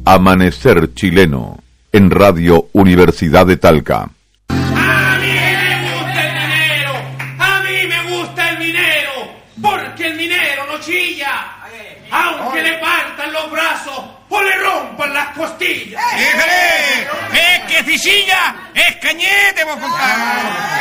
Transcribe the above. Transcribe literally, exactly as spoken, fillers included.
Amanecer Chileno, en Radio Universidad de Talca. A mí me gusta el dinero, a mí me gusta el dinero, porque el dinero no chilla, aunque le partan los brazos o le rompan las costillas. ¡Déjale! Es que si chilla, es cañete, vos compadre.